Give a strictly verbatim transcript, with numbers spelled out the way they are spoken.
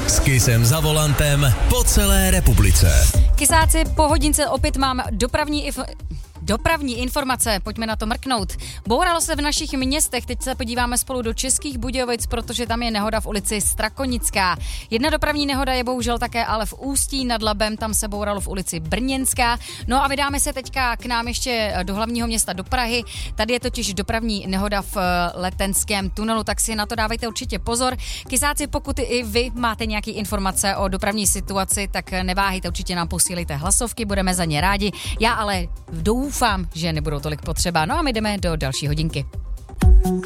S Kissem za volantem po celé republice. Kysáci, po hodince opět mám dopravní if... Dopravní informace, pojďme na to mrknout. Bouralo se v našich městech, teď se podíváme spolu do Českých Budějovic, protože tam je nehoda v ulici Strakonická. Jedna dopravní nehoda je bohužel také ale v Ústí nad Labem, tam se bouralo v ulici Brněnská. No a vydáme se teďka k nám ještě do hlavního města, do Prahy. Tady je totiž dopravní nehoda v Letenském tunelu, tak si na to dávejte určitě pozor. Kysáci, pokud i vy máte nějaké informace o dopravní situaci, tak neváhejte, určitě nám posílejte hlasovky, budeme za ně rádi. Já ale doufám, že nebudou tolik potřeba. No a my jdeme do další hodinky.